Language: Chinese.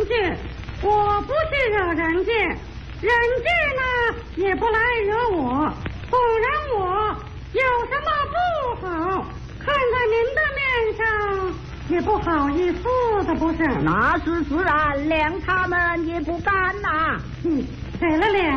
家，我不去惹人家，人家呢也不来惹我。纵然我有什么不好，看在您的面上，也不好意思的，不是？ 那是自然，连他们也不敢呐。 给了脸